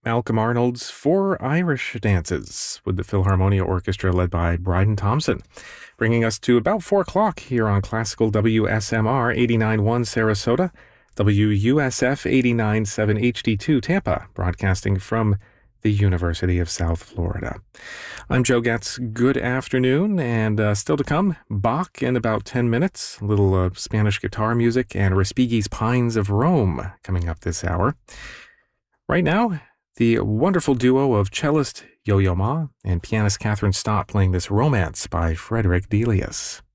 Malcolm Arnold's Four Irish Dances with the Philharmonia Orchestra led by Bryden Thompson, bringing us to about 4 o'clock here on Classical WSMR 89.1 Sarasota, WUSF 89.7 HD2 Tampa, broadcasting from the University of South Florida. I'm Joe Getz. Good afternoon, and still to come, Bach in about 10 minutes, a little Spanish guitar music, and Respighi's Pines of Rome coming up this hour. Right now, the wonderful duo of cellist Yo-Yo Ma and pianist Catherine Stott playing this Romance by Frederick Delius.